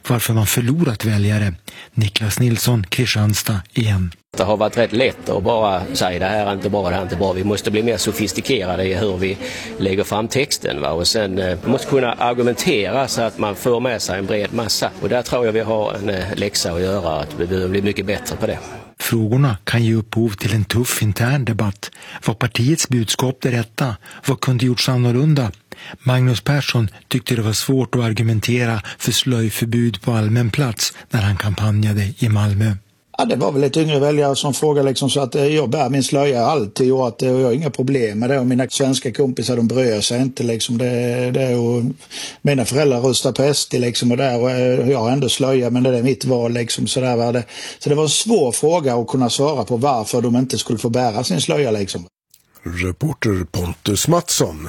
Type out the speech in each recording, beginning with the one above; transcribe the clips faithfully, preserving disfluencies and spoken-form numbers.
varför man förlorat väljare. Niklas Nilsson, Kristianstad igen. Det har varit rätt lätt att bara säga det här är inte bra, det här är inte bra. Vi måste bli mer sofistikerade i hur vi lägger fram texten. Va? Och sen eh, måste kunna argumentera så att man får med sig en bred massa. Och där tror jag vi har en eh, läxa att göra, att vi behöver bli mycket bättre på det. Frågorna kan ge upphov till en tuff intern debatt. Var partiets budskap det rätta? Vad kunde gjorts annorlunda? Magnus Persson tyckte det var svårt att argumentera för slöjförbud på allmän plats när han kampanjade i Malmö. Ja, det var väl ett yngre väljare som frågade liksom så att jag bär min slöja alltid och att jag har inga problem med det. Och mina svenska kompisar, de bryr sig inte liksom. Det, det och mina föräldrar röstar på S D liksom och där och jag har ändå slöja, men det är mitt val liksom. Så, där var det. Så det var en svår fråga att kunna svara på varför de inte skulle få bära sin slöja liksom. Reporter Pontus Mattsson.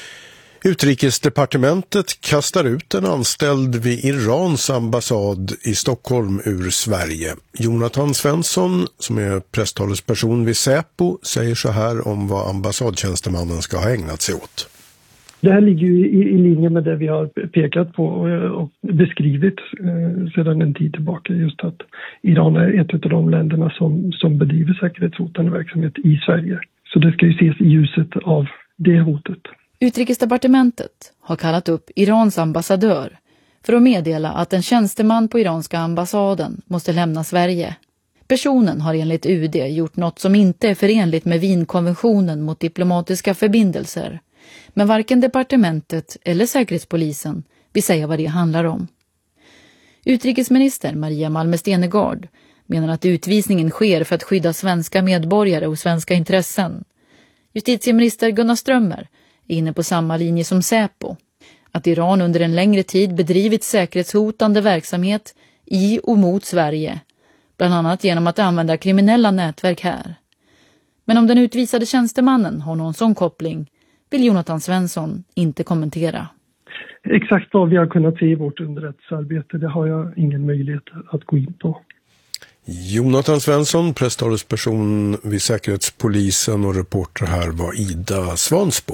Utrikesdepartementet kastar ut en anställd vid Irans ambassad i Stockholm ur Sverige. Jonathan Svensson, som är presstalesperson vid Säpo, säger så här om vad ambassadtjänstemannen ska ha ägnat sig åt. Det här ligger ju i, i linje med det vi har pekat på och, och beskrivit eh, sedan en tid tillbaka. Just att Iran är ett av de länderna som, som bedriver säkerhetshotande verksamhet i Sverige. Så det ska ju ses i ljuset av det hotet. Utrikesdepartementet har kallat upp Irans ambassadör för att meddela att en tjänsteman på iranska ambassaden måste lämna Sverige. Personen har enligt U D gjort något som inte är förenligt med Wienkonventionen mot diplomatiska förbindelser. Men varken departementet eller säkerhetspolisen vill säga vad det handlar om. Utrikesminister Maria Malmö Stenegård menar att utvisningen sker för att skydda svenska medborgare och svenska intressen. Justitieminister Gunnar Strömmer är inne på samma linje som Säpo. Att Iran under en längre tid bedrivit säkerhetshotande verksamhet i och mot Sverige. Bland annat genom att använda kriminella nätverk här. Men om den utvisade tjänstemannen har någon sån koppling vill Jonathan Svensson inte kommentera. Exakt vad vi har kunnat se i vårt underrättelsearbete, det har jag ingen möjlighet att gå in på. Jonathan Svensson, presstalesperson vid Säkerhetspolisen, och reporter här var Ida Svansbo.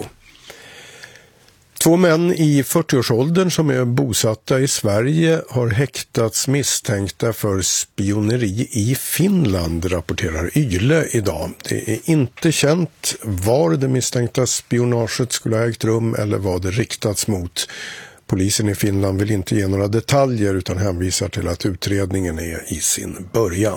Två män i fyrtioårsåldern som är bosatta i Sverige har häktats misstänkta för spioneri i Finland, rapporterar Yle idag. Det är inte känt var det misstänkta spionaget skulle ha ägt rum eller vad det riktats mot. Polisen i Finland vill inte ge några detaljer utan hänvisar till att utredningen är i sin början.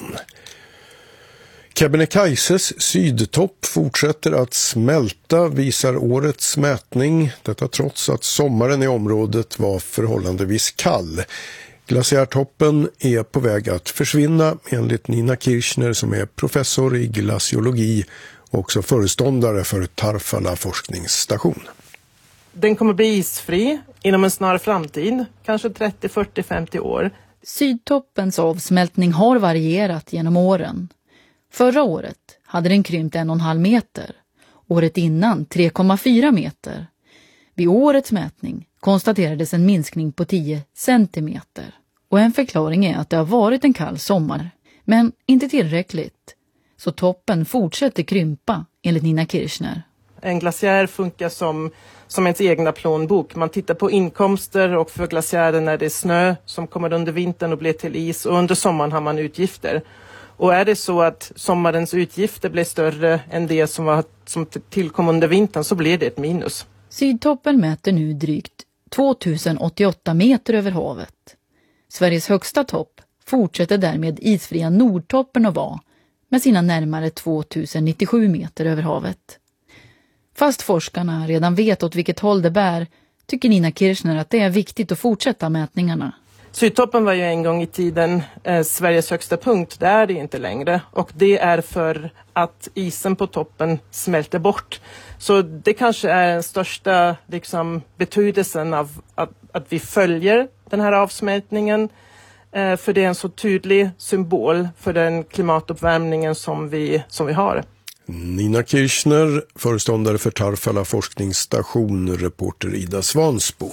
Kebnekaises sydtopp fortsätter att smälta, visar årets mätning. Detta trots att sommaren i området var förhållandevis kall. Glaciärtoppen är på väg att försvinna enligt Nina Kirchner som är professor i glaciologi och också föreståndare för Tarfala forskningsstation. Den kommer bli isfri inom en snar framtid, kanske trettio, fyrtio, femtio år. Sydtoppens avsmältning har varierat genom åren. Förra året hade den krympt en och en halv meter. Året innan tre komma fyra meter. Vid årets mätning konstaterades en minskning på tio centimeter. Och en förklaring är att det har varit en kall sommar. Men inte tillräckligt. Så toppen fortsätter krympa enligt Nina Kirchner. En glaciär funkar som, som ens egna plånbok. Man tittar på inkomster och för glaciären när det är snö som kommer under vintern och blir till is. Och under sommaren har man utgifter. Och är det så att sommarens utgifter blir större än det som, var, som tillkom under vintern så blir det ett minus. Sydtoppen mäter nu drygt tvåtusen åttioåtta meter över havet. Sveriges högsta topp fortsätter därmed isfria Nordtoppen att vara med sina närmare tvåtusen nittiosju meter över havet. Fast forskarna redan vet åt vilket håll det bär tycker Nina Kirchner att det är viktigt att fortsätta mätningarna. Sydtoppen var ju en gång i tiden eh, Sveriges högsta punkt, det är det inte längre. Och det är för att isen på toppen smälter bort. Så det kanske är den största liksom, betydelsen av att, att vi följer den här avsmältningen. Eh, för det är en så tydlig symbol för den klimatuppvärmningen som vi, som vi har. Nina Kirchner, föreståndare för Tarfala forskningsstation, reporter Ida Svansbo.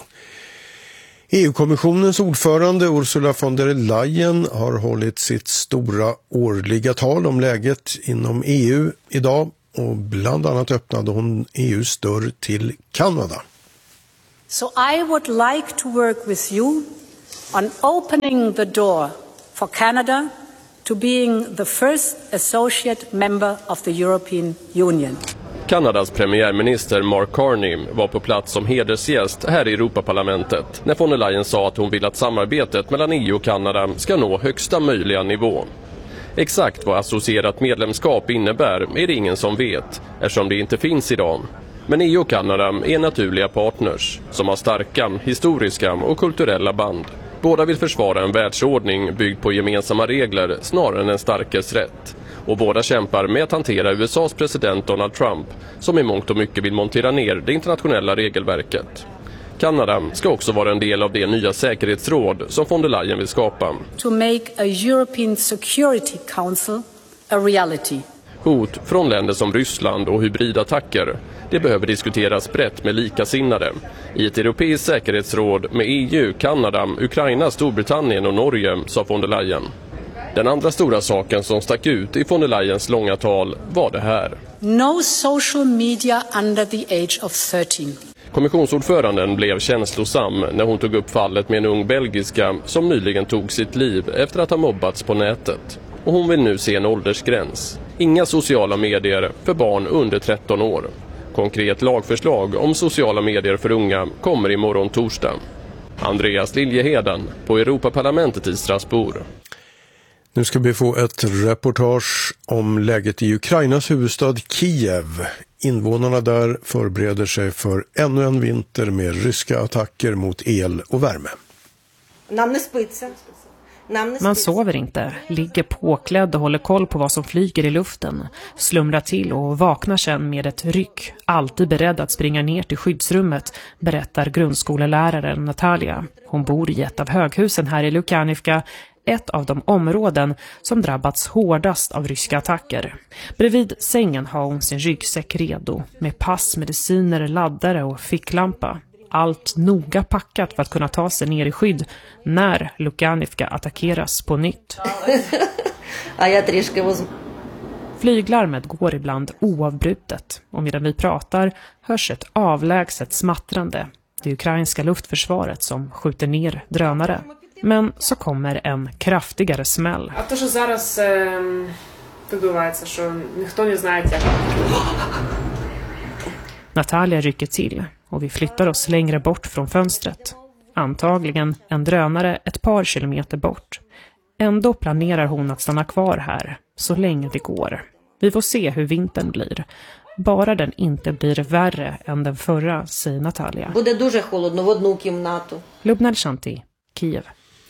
E U-kommissionens ordförande Ursula von der Leyen har hållit sitt stora årliga tal om läget inom E U idag och bland annat öppnade hon E U:s dörr till Kanada. So I would like to work with you on opening the door for Canada to being the first associate member of the European Union. Kanadas premiärminister Mark Carney var på plats som hedersgäst här i Europaparlamentet när von der Leyen sa att hon vill att samarbetet mellan E U och Kanada ska nå högsta möjliga nivå. Exakt vad associerat medlemskap innebär är det ingen som vet, eftersom det inte finns idag. Men E U och Kanada är naturliga partners som har starka historiska och kulturella band. Båda vill försvara en världsordning byggd på gemensamma regler snarare än en starkes rätt. Och båda kämpar med att hantera U S A:s president Donald Trump som i mångt och mycket vill montera ner det internationella regelverket. Kanada ska också vara en del av det nya säkerhetsråd som von der Leyen vill skapa. To make a European Security Council a reality. Hot från länder som Ryssland och hybridattacker, det behöver diskuteras brett med likasinnade. I ett europeiskt säkerhetsråd med E U, Kanada, Ukraina, Storbritannien och Norge, sa von der Leyen. Den andra stora saken som stack ut i von der Leyens långa tal var det här. No social media under the age of thirteen. Kommissionsordföranden blev känslosam när hon tog upp fallet med en ung belgiska som nyligen tog sitt liv efter att ha mobbats på nätet. Och hon vill nu se en åldersgräns. Inga sociala medier för barn under tretton år. Konkret lagförslag om sociala medier för unga kommer imorgon torsdag. Andreas Liljeheden på Europaparlamentet i Strasbourg. Nu ska vi få ett reportage om läget i Ukrainas huvudstad Kiev. Invånarna där förbereder sig för ännu en vinter med ryska attacker mot el och värme. Man sover inte, ligger påklädd och håller koll på vad som flyger i luften, slumrar till och vaknar sen med ett ryck, alltid beredd att springa ner till skyddsrummet, berättar grundskoleläraren Natalia. Hon bor i ett av höghusen här i Lukanivka, ett av de områden som drabbats hårdast av ryska attacker. Bredvid sängen har hon sin ryggsäck redo med pass, mediciner, laddare och ficklampa. Allt noga packat för att kunna ta sig ner i skydd när Lukanivka attackeras på nytt. Flyglarmet går ibland oavbrutet och medan vi pratar hörs ett avlägset smattrande. Det ukrainska luftförsvaret som skjuter ner drönare. Men så kommer en kraftigare smäll. Natalia rycker till och vi flyttar oss längre bort från fönstret. Antagligen en drönare ett par kilometer bort. Ändå planerar hon att stanna kvar här så länge det går. Vi får se hur vintern blir. Bara den inte blir värre än den förra, säger Natalia. Lubnad Shanti, Kiev.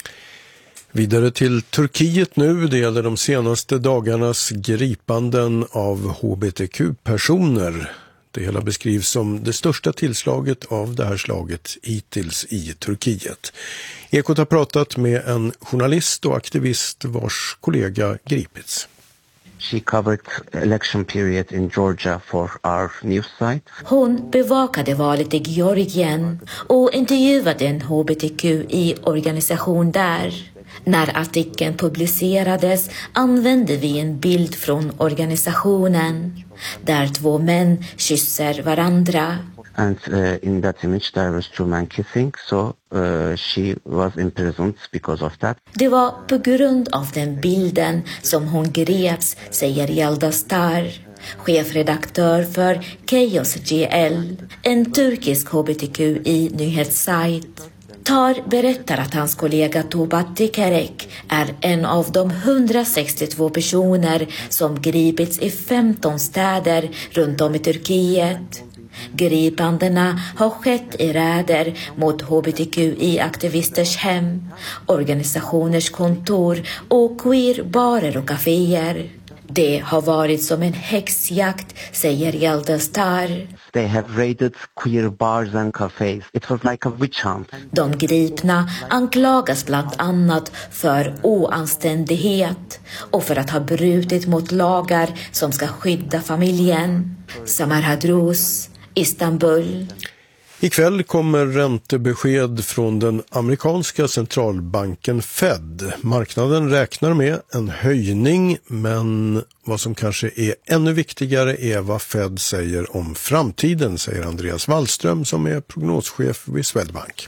Vidare till Turkiet nu. Det gäller de senaste dagarnas gripanden av H B T Q-personer. Det hela beskrivs som det största tillslaget av det här slaget hittills i Turkiet. Ekot har pratat med en journalist och aktivist vars kollega gripits. She covered election period in Georgia for our news site. Hon bevakade valet i Georgien och intervjuade en H B T Q I-organisation där. När artikeln publicerades använde vi en bild från organisationen där två män kysser varandra. And uh, in that image there was two men kissing, so uh, she was imprisoned because of that. Det var på grund av den bilden som hon greps, säger Yelda Star, chefredaktör för Chaos G L, en turkisk H B T Q I-nyhetssajt. Tar berättar att hans kollega Tubat Dikerek är en av de hundrasextiotvå personer som gripits i femton städer runt om i Turkiet. Gripandena har skett i räder mot H B T Q I-aktivisters hem, organisationers kontor och queerbarer och kaféer. Det har varit som en häxjakt, säger Yelda Star. They have raided queer bars and cafés. It was like a witch hunt. De gripna anklagas bland annat för oanständighet och för att ha brutit mot lagar som ska skydda familjen. Samar Hadrous, Istanbul. Ikväll kommer räntebesked från den amerikanska centralbanken Fed. Marknaden räknar med en höjning, men vad som kanske är ännu viktigare är vad Fed säger om framtiden, säger Andreas Wallström som är prognoschef vid Swedbank.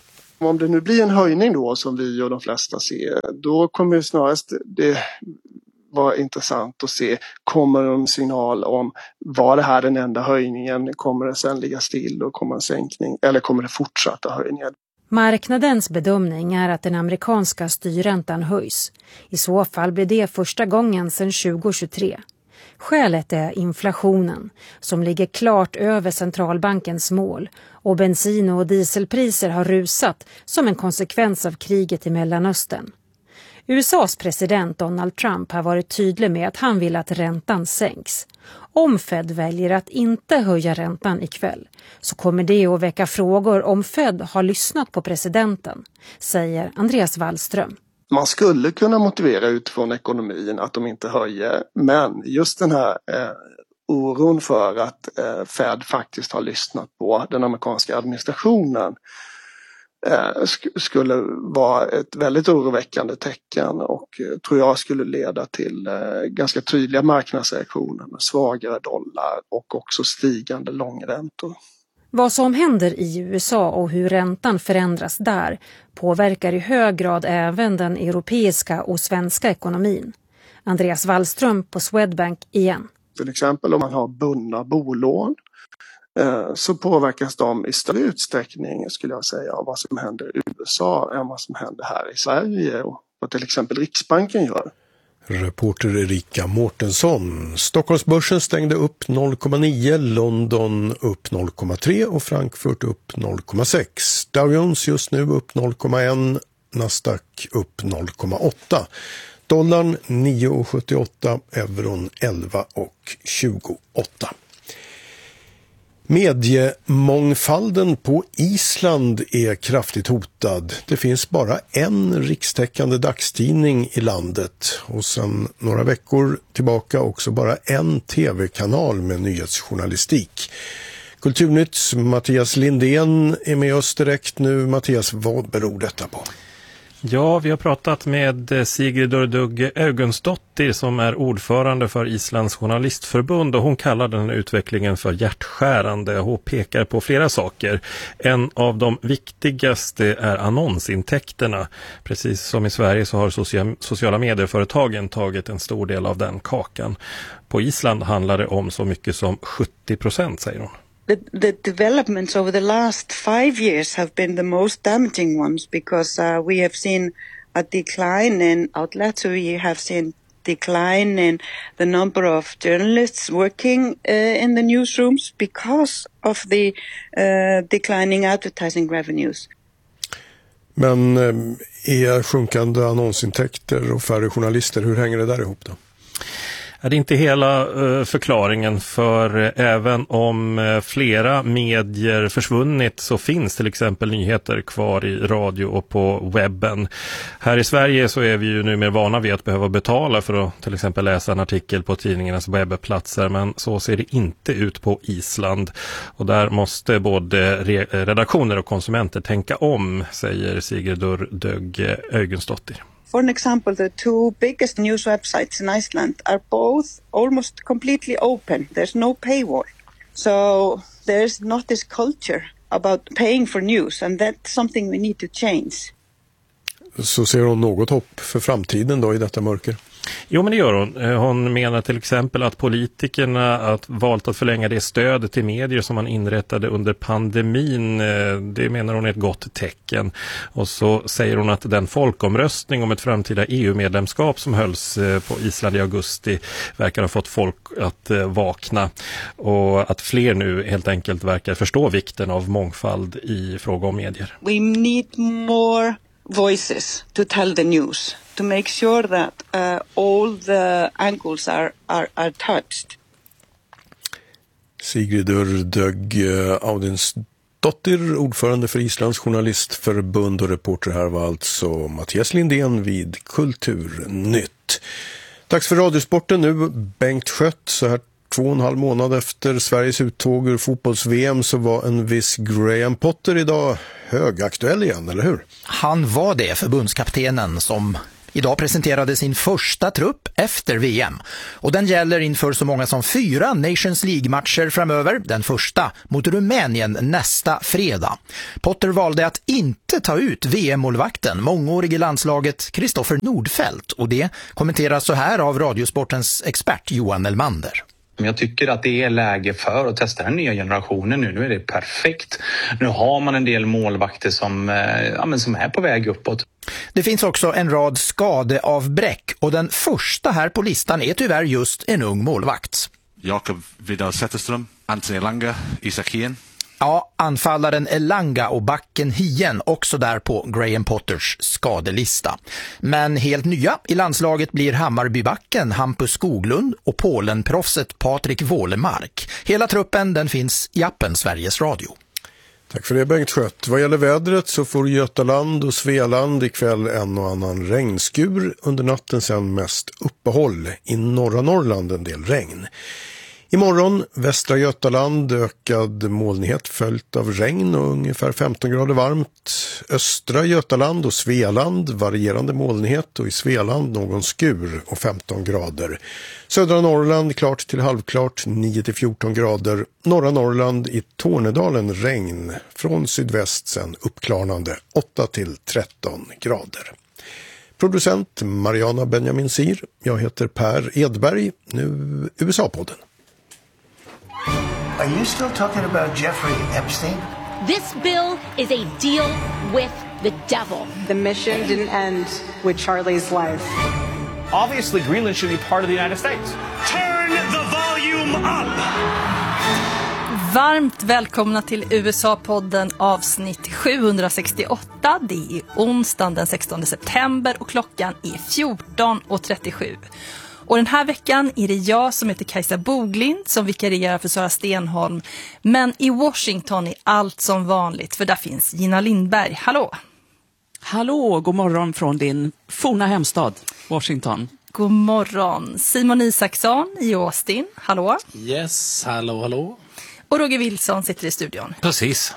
Om det nu blir en höjning då som vi och de flesta ser, då kommer snarast det vara intressant att se, kommer en signal om var det här den enda höjningen, kommer det sen ligga still och kommer en sänkning eller kommer det fortsatta höjningar? Marknadens bedömning är att den amerikanska styrräntan höjs. I så fall blir det första gången sedan tjugo tjugotre. Skälet är inflationen som ligger klart över centralbankens mål och bensin- och dieselpriser har rusat som en konsekvens av kriget i Mellanöstern. U S A:s president Donald Trump har varit tydlig med att han vill att räntan sänks. Om Fed väljer att inte höja räntan ikväll så kommer det att väcka frågor om Fed har lyssnat på presidenten, säger Andreas Wallström. Man skulle kunna motivera utifrån ekonomin att de inte höjer, men just den här eh, oron för att eh, Fed faktiskt har lyssnat på den amerikanska administrationen eh, sk- skulle vara ett väldigt oroväckande tecken och eh, tror jag skulle leda till eh, ganska tydliga marknadsreaktioner med svagare dollar och också stigande långräntor. Vad som händer i U S A och hur räntan förändras där påverkar i hög grad även den europeiska och svenska ekonomin. Andreas Wallström på Swedbank igen. Till exempel om man har bundna bolån eh, så påverkas de i större utsträckning, skulle jag säga, av vad som händer i U S A än vad som händer här i Sverige och vad till exempel Riksbanken gör. Reporter Erika Mårtensson. Stockholmsbörsen stängde upp noll komma nio, London upp noll komma tre och Frankfurt upp noll komma sex. Dow Jones just nu upp noll komma ett, Nasdaq upp noll komma åtta. Dollarn nio komma sjuttioåtta, euron elva komma tjugoåtta. Mediemångfalden på Island är kraftigt hotad. Det finns bara en rikstäckande dagstidning i landet och sedan några veckor tillbaka också bara en tv-kanal med nyhetsjournalistik. Kulturnytts Mattias Lindén är med oss direkt nu. Mattias, vad beror detta på? Ja, vi har pratat med Sigridur Dugge Augensdottir som är ordförande för Islands journalistförbund och hon kallar den här utvecklingen för hjärtskärande och pekar på flera saker. En av de viktigaste är annonsintäkterna. Precis som i Sverige så har sociala medieföretagen tagit en stor del av den kakan. På Island handlar det om så mycket som sjuttio procent, säger hon. The, the developments over the last five years have been the most damaging ones because uh, we have seen a decline in outlets. We have seen decline in the number of journalists working uh, in the newsrooms because of the uh, declining advertising revenues. Men är sjunkande annonsintäkter och färre journalister, hur hänger det där ihop då? Är det inte hela förklaringen, för även om flera medier försvunnit så finns till exempel nyheter kvar i radio och på webben. Här i Sverige så är vi ju nu mer vana vid att behöva betala för att till exempel läsa en artikel på tidningarnas webbplatser, men så ser det inte ut på Island. Och där måste både redaktioner och konsumenter tänka om, säger Sigridur Dugge Augensdottir. For an example, the two biggest news websites in Iceland are both almost completely open. There's no paywall. So there's not this culture about paying for news, and that's something we need to change. Så ser hon något hopp för framtiden då i detta mörker? Jo, men det gör hon. Hon menar till exempel att politikerna har valt att förlänga det stöd till medier som man inrättade under pandemin. Det menar hon är ett gott tecken. Och så säger hon att den folkomröstning om ett framtida E U-medlemskap som hölls på Island i augusti verkar ha fått folk att vakna. Och att fler nu helt enkelt verkar förstå vikten av mångfald i fråga om medier. We need more voices to tell the news, to make sure that uh, all the angles are, are, are touched. Sigridur Dugge Augensdottir, ordförande för Islands journalistförbund, och reporter här var alltså Mattias Lindén vid Kulturnytt. Dags för Radiosporten nu. Bengt Schött, så här två och en halv månad efter Sveriges uttåg ur fotbolls-V M så var en viss Graham Potter idag högaktuell igen, eller hur? Han var det, förbundskaptenen som Idag presenterade sin första trupp efter V M. Och den gäller inför så många som fyra Nations League-matcher framöver. Den första mot Rumänien nästa fredag. Potter valde att inte ta ut V M-målvakten, mångårig i landslaget Kristoffer Nordfeldt. Och det kommenteras så här av Radiosportens expert Johan Elmander. Men jag tycker att det är läge för att testa den nya generationen nu. Nu är det perfekt. Nu har man en del målvakter som, ja, men som är på väg uppåt. Det finns också en rad skadeavbräck och den första här på listan är tyvärr just en ung målvakt. Jakob Vidal Zetterström, Anthony Elanga, Isak Hien. Ja, anfallaren Elanga och backen Hien också där på Graham Potters skadelista. Men helt nya i landslaget blir Hammarbybacken Hampus Skoglund och Polenproffset Patrik Wålemark. Hela truppen den finns i appen Sveriges Radio. Tack för det Bengt Schött. Vad gäller vädret så får Götaland och Svealand ikväll en och annan regnskur. Under natten sen mest uppehåll. I norra Norrland en del regn. Imorgon västra Götaland ökad molnighet följt av regn och ungefär femton grader varmt. Östra Götaland och Svealand varierande molnighet och i Svealand någon skur och femton grader. Södra Norrland klart till halvklart nio till fjorton grader. Norra Norrland i Tornedalen regn från sydväst sen uppklarnande åtta till tretton grader. Producent Mariana Benjamin Sir. Jag heter Per Edberg. Nu U S A-podden. Are you still talking about Jeffrey Epstein? This bill is a deal with the devil. The mission didn't end with Charlie's life. Obviously, Greenland should be part of the United States. Turn the volume up! Varmt välkomna till U S A-podden avsnitt sjuhundrasextioåtta. Det är onsdagen den sextonde september och klockan är fjorton och trettiosju. Och den här veckan är det jag som heter Kajsa Boglind som vikarierar för Sara Stenholm. Men i Washington är allt som vanligt, för där finns Gina Lindberg. Hallå! Hallå, god morgon från din forna hemstad, Washington. God morgon. Simon Isaksson i Austin. Hallå! Yes, hallå, hallå. Och Roger Wilson sitter i studion. Precis.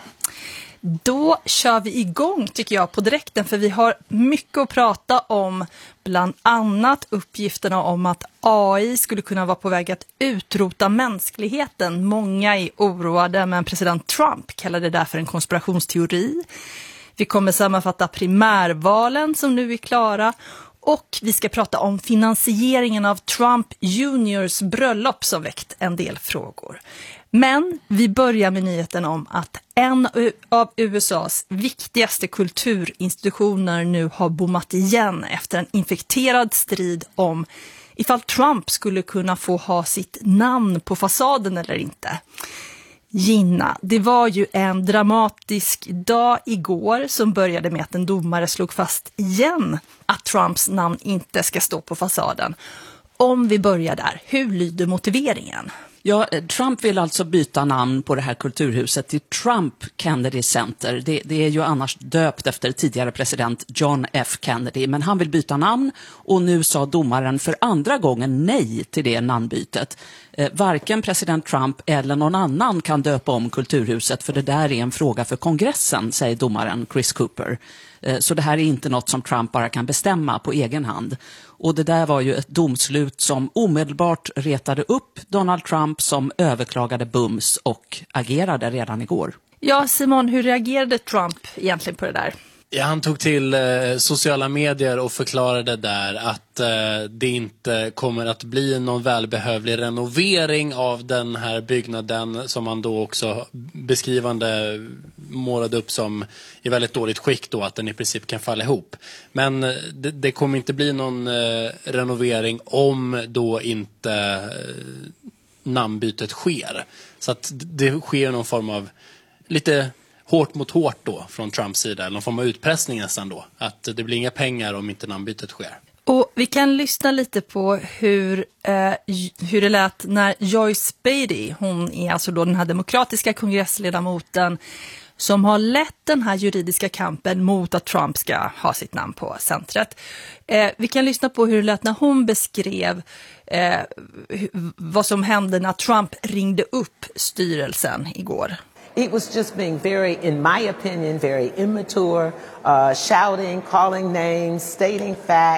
Då kör vi igång tycker jag på direkten, för vi har mycket att prata om, bland annat uppgifterna om att A I skulle kunna vara på väg att utrota mänskligheten. Många är oroade, men president Trump kallar det därför en konspirationsteori. Vi kommer sammanfatta primärvalen som nu är klara och vi ska prata om finansieringen av Trump juniors bröllop som väckt en del frågor. Men vi börjar med nyheten om att en av U S A:s viktigaste kulturinstitutioner nu har bommat igen efter en infekterad strid om ifall Trump skulle kunna få ha sitt namn på fasaden eller inte. Gina, det var ju en dramatisk dag igår som började med att en domare slog fast igen att Trumps namn inte ska stå på fasaden. Om vi börjar där, hur lyder motiveringen? Ja, Trump vill alltså byta namn på det här kulturhuset till Trump Kennedy Center. Det, det är ju annars döpt efter tidigare president John F. Kennedy. Men han vill byta namn och nu sa domaren för andra gången nej till det namnbytet. Eh, varken president Trump eller någon annan kan döpa om kulturhuset, för det där är en fråga för kongressen, säger domaren Chris Cooper. Eh, så det här är inte något som Trump bara kan bestämma på egen hand. Och det där var ju ett domslut som omedelbart retade upp Donald Trump, som överklagade bums och agerade redan igår. Ja, Simon, hur reagerade Trump egentligen på det där? Ja, han tog till eh, sociala medier och förklarade där att eh, det inte kommer att bli någon välbehövlig renovering av den här byggnaden som han då också beskrivande målade upp som i väldigt dåligt skick då, att den i princip kan falla ihop. Men eh, det, det kommer inte bli någon eh, renovering om då inte eh, namnbytet sker. Så att det sker någon form av lite hårt mot hårt då från Trumps sida, eller någon form av utpressning nästan då, att det blir inga pengar om inte namnbytet sker. Och vi kan lyssna lite på hur, eh, hur det lät när Joyce Beatty, hon är alltså då den här demokratiska kongressledamoten som har lett den här juridiska kampen mot att Trump ska ha sitt namn på centret. Eh, vi kan lyssna på hur det lät när hon beskrev eh, vad som hände när Trump ringde upp styrelsen igår. It was just being very, in my opinion, very immature, uh, shouting, calling names, stating facts.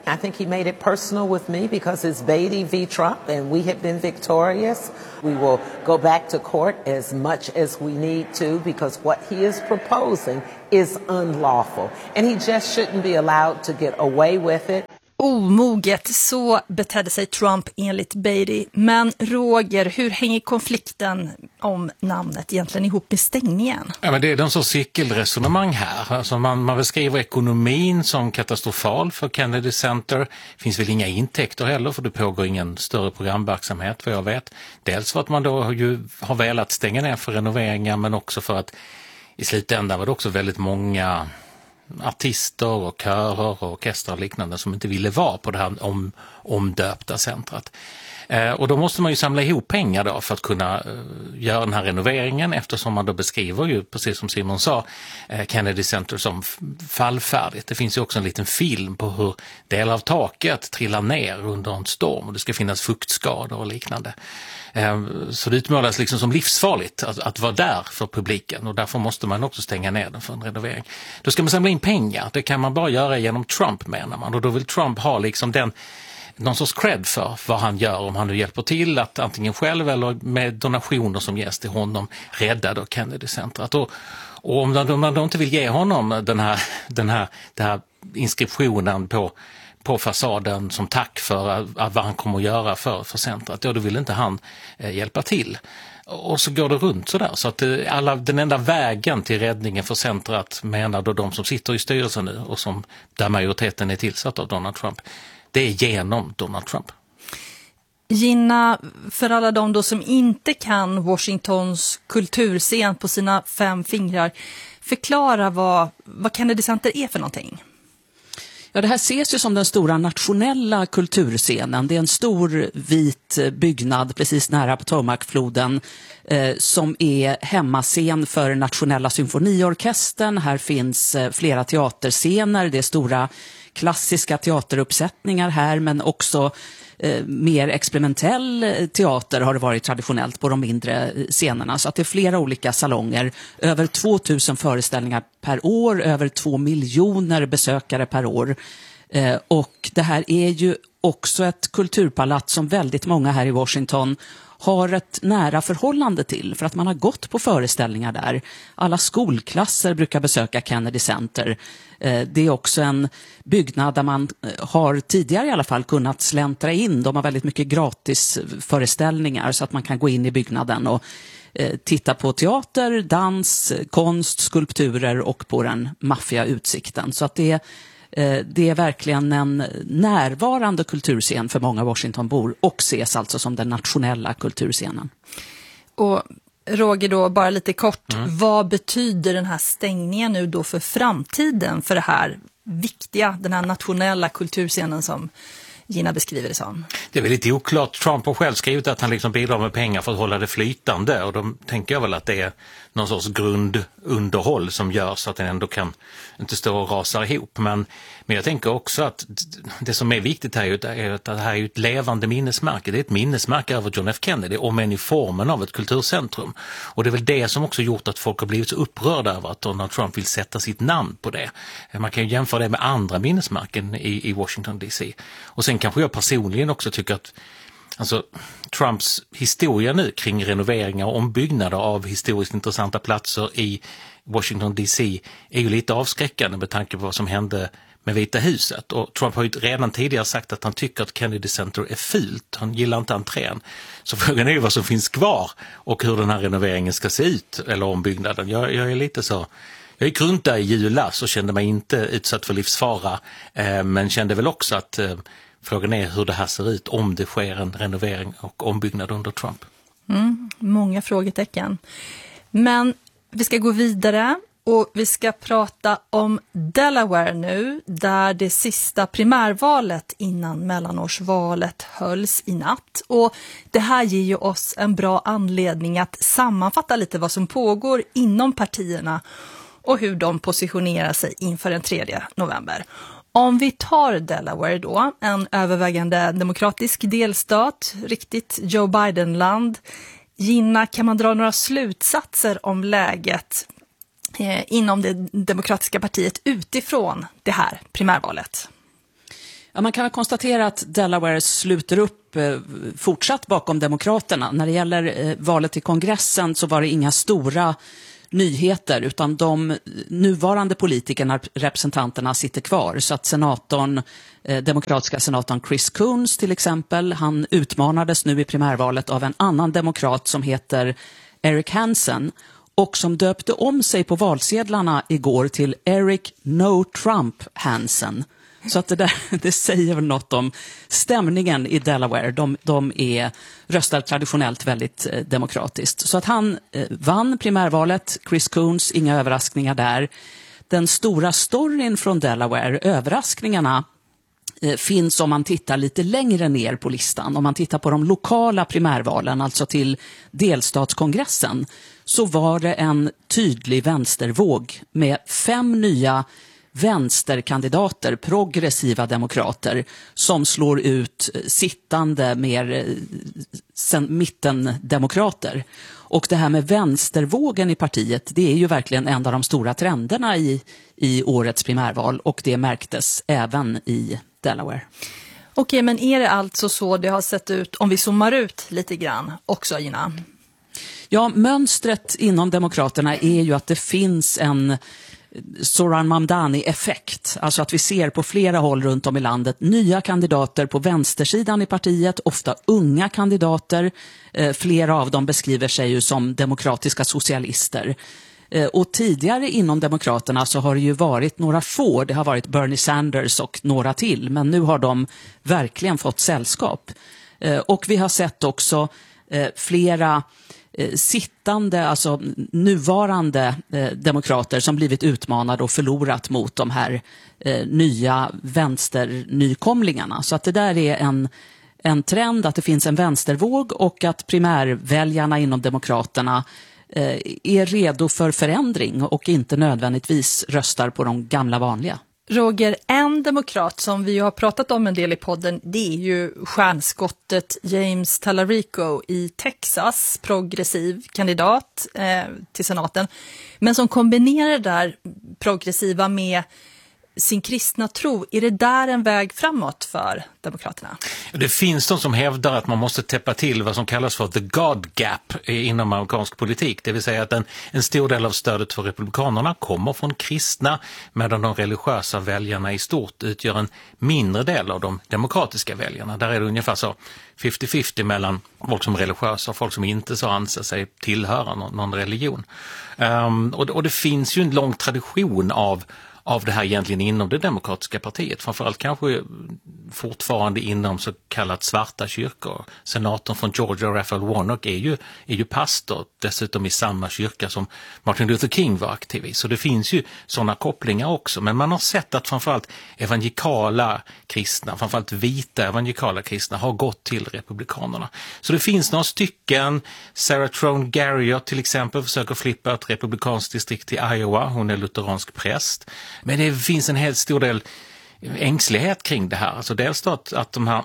I think he made it personal with me because it's Beatty v. Trump and we have been victorious. We will go back to court as much as we need to because what he is proposing is unlawful and he just shouldn't be allowed to get away with it. Omoget, så betedde sig Trump enligt Beatty. Men Roger, hur hänger konflikten om namnet egentligen ihop med stängningen? Ja, men det är en sorts cirkelresonemang här. Alltså man, man beskriver ekonomin som katastrofal för Kennedy Center. Det finns väl inga intäkter heller för det pågår ingen större programverksamhet vad jag vet. Dels för att man då ju har velat stänga ner för renoveringar men också för att i slutändan var det också väldigt många artister och körer och orkestrar och liknande som inte ville vara på det här om, omdöpta centret. Eh, och då måste man ju samla ihop pengar då för att kunna eh, göra den här renoveringen eftersom man då beskriver ju, precis som Simon sa, eh, Kennedy Center som fallfärdigt. Det finns ju också en liten film på hur delar av taket trillar ner under en storm och det ska finnas fuktskador och liknande. Eh, så det utmålas liksom som livsfarligt att, att vara där för publiken och därför måste man också stänga ner den för en renovering. Då ska man samla in pengar, det kan man bara göra genom Trump menar man och då vill Trump ha liksom den någon sorts cred för vad han gör om han nu hjälper till att antingen själv eller med donationer som ges till honom rädda då Kennedy Centret. Och, och om man, man då inte vill ge honom den här, den här, den här inskriptionen på, på fasaden som tack för att, vad han kommer att göra för, för centret, ja, då vill inte han eh, hjälpa till. Och så går det runt sådär. Så att alla, den enda vägen till räddningen för centret menar då de som sitter i styrelsen nu och som där majoriteten är tillsatt av Donald Trump. Det är genom Donald Trump. Gina, för alla de då som inte kan Washingtons kulturscen på sina fem fingrar, förklara vad, vad Kennedy Center är för någonting. Ja, det här ses ju som den stora nationella kulturscenen. Det är en stor vit byggnad precis nära Potomacfloden eh, som är hemmascen för Nationella symfoniorkestern. Här finns eh, flera teaterscener, det är stora klassiska teateruppsättningar här men också eh, mer experimentell teater har det varit traditionellt på de mindre scenerna. Så att det är flera olika salonger, över tvåtusen föreställningar per år, över två miljoner besökare per år. Eh, och det här är ju också ett kulturpalats som väldigt många här i Washington har ett nära förhållande till för att man har gått på föreställningar där. Alla skolklasser brukar besöka Kennedy Center. Det är också en byggnad där man har tidigare i alla fall kunnat släntra in. De har väldigt mycket gratis föreställningar så att man kan gå in i byggnaden och titta på teater, dans, konst, skulpturer och på den maffiga utsikten. Så att det är Det är verkligen en närvarande kulturscen för många Washingtonbor och ses alltså som den nationella kulturscenen. Och Roger då, bara lite kort, mm. vad betyder den här stängningen nu då för framtiden för det här viktiga, den här nationella kulturscenen som Gina beskriver det som? Det är väl lite oklart. Trump har själv skrivit att han liksom bidrar med pengar för att hålla det flytande och då tänker jag väl att det är någon sorts grundunderhåll som gör så att den ändå kan inte stå och rasa ihop. Men, men jag tänker också att det som är viktigt här är att det här är ett levande minnesmärke. Det är ett minnesmärke över John F. Kennedy om än i formen av ett kulturcentrum. Och det är väl det som också gjort att folk har blivit så upprörda över att Donald Trump vill sätta sitt namn på det. Man kan ju jämföra det med andra minnesmärken i, i Washington D C. Och sen kanske jag personligen också tycker att alltså, Trumps historia nu kring renoveringar och ombyggnader av historiskt intressanta platser i Washington D C är ju lite avskräckande med tanke på vad som hände med Vita huset. Och Trump har ju redan tidigare sagt att han tycker att Kennedy Center är fult. Han gillar inte entrén. Så frågan är ju vad som finns kvar och hur den här renoveringen ska se ut, eller ombyggnaden. Jag, jag är lite så... Jag gick runt där i julas och kände mig inte utsatt för livsfara, eh, men kände väl också att eh, frågan är hur det här ser ut om det sker en renovering och ombyggnad under Trump. Mm, många frågetecken. Men vi ska gå vidare och vi ska prata om Delaware nu, där det sista primärvalet innan mellanårsvalet hölls i natt. Och det här ger ju oss en bra anledning att sammanfatta lite vad som pågår inom partierna och hur de positionerar sig inför den tredje november. Om vi tar Delaware då, en övervägande demokratisk delstat, riktigt Joe Biden-land. Gina, kan man dra några slutsatser om läget eh, inom det demokratiska partiet utifrån det här primärvalet? Ja, man kan konstatera att Delaware sluter upp eh, fortsatt bakom demokraterna. När det gäller eh, valet till kongressen så var det inga stora nyheter, utan de nuvarande politikerna, representanterna, sitter kvar. Så att senatorn, eh, demokratiska senatorn Chris Coons till exempel, han utmanades nu i primärvalet av en annan demokrat som heter Eric Hansen och som döpte om sig på valsedlarna igår till Eric No Trump Hansen. Så att det, där, det säger väl något om stämningen i Delaware. De, de är, röstar traditionellt väldigt eh, demokratiskt. Så att han eh, vann primärvalet, Chris Coons, inga överraskningar där. Den stora storyn från Delaware, överraskningarna, eh, finns om man tittar lite längre ner på listan. Om man tittar på de lokala primärvalen, alltså till delstatskongressen, så var det en tydlig vänstervåg med fem nya vänsterkandidater, progressiva demokrater, som slår ut sittande mer sen, mittendemokrater. Och det här med vänstervågen i partiet, det är ju verkligen en av de stora trenderna i, i årets primärval, och det märktes även i Delaware. Okej, men är det alltså så det har sett ut, om vi zoomar ut lite grann också, Gina? Ja, mönstret inom demokraterna är ju att det finns en Zoran Mamdani-effekt. Alltså att vi ser på flera håll runt om i landet nya kandidater på vänstersidan i partiet, ofta unga kandidater. Eh, flera av dem beskriver sig ju som demokratiska socialister. Eh, och tidigare inom demokraterna så har det ju varit några få. Det har varit Bernie Sanders och några till. Men nu har de verkligen fått sällskap. Eh, och vi har sett också eh, flera sittande, alltså nuvarande eh, demokrater som blivit utmanade och förlorat mot de här eh, nya vänsternykomlingarna. Så att det där är en, en trend, att det finns en vänstervåg och att primärväljarna inom demokraterna eh, är redo för förändring och inte nödvändigtvis röstar på de gamla vanliga. Roger, en demokrat som vi har pratat om en del i podden, det är ju stjärnskottet James Talarico i Texas, progressiv kandidat eh, till senaten, men som kombinerar det där progressiva med sin kristna tro. Är det där en väg framåt för demokraterna? Det finns de som hävdar att man måste täppa till vad som kallas för the God gap inom amerikansk politik. Det vill säga att en, en stor del av stödet för republikanerna kommer från kristna, medan de religiösa väljarna i stort utgör en mindre del av de demokratiska väljarna. Där är det ungefär så femtio femtio mellan folk som är religiösa och folk som inte så anser sig tillhöra någon, någon religion. Um, och, och det finns ju en lång tradition av av det här egentligen inom det demokratiska partiet. Framförallt kanske fortfarande inom så kallat svarta kyrkor. Senatorn från Georgia, Raphael Warnock, är ju, är ju pastor, dessutom i samma kyrka som Martin Luther King var aktiv i. Så det finns ju sådana kopplingar också. Men man har sett att framförallt evangelikala kristna, framförallt vita evangelikala kristna, har gått till republikanerna. Så det finns några stycken. Sarah Trone Garriott till exempel försöker flippa ett republikanskt distrikt i Iowa. Hon är lutheransk präst. Men det finns en helt stor del ängslighet kring det här. Alltså dels då att, att de här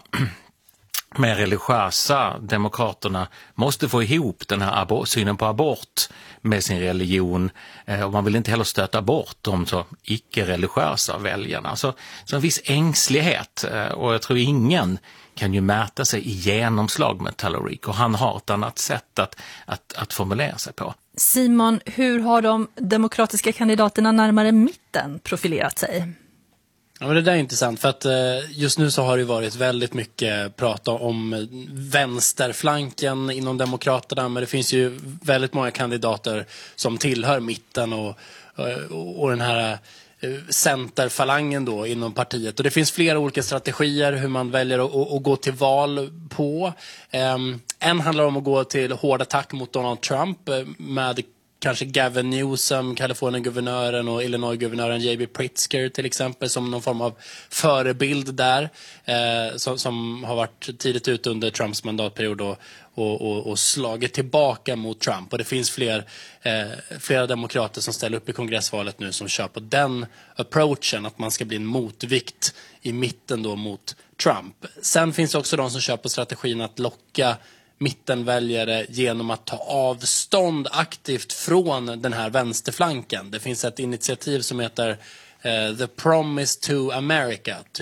mer religiösa demokraterna måste få ihop den här abort, synen på abort med sin religion. Eh, och man vill inte heller stöta bort de så icke-religiösa väljarna. Så, så en viss ängslighet. Eh, och jag tror ingen kan ju mäta sig i genomslag med Talarico. Han har ett annat sätt att, att, att formulera sig på. Simon, hur har de demokratiska kandidaterna närmare mitten profilerat sig? Ja, men det där är intressant för att just nu så har det varit väldigt mycket prata om vänsterflanken inom demokraterna, men det finns ju väldigt många kandidater som tillhör mitten och, och, och den här centerfalangen då inom partiet. Och det finns flera olika strategier hur man väljer att, att gå till val på. Um, en handlar om att gå till hård attack mot Donald Trump med kanske Gavin Newsom, Kalifornien-guvernören och Illinois-guvernören J B Pritzker till exempel som någon form av förebild där eh, som, som har varit tidigt ute under Trumps mandatperiod och, och, och, och slagit tillbaka mot Trump. Och det finns fler, eh, flera demokrater som ställer upp i kongressvalet nu som kör på den approachen att man ska bli en motvikt i mitten då mot Trump. Sen finns det också de som kör på strategin att locka mittenväljare genom att ta avstånd aktivt från den här vänsterflanken. Det finns ett initiativ som heter uh, The Promise to America, typ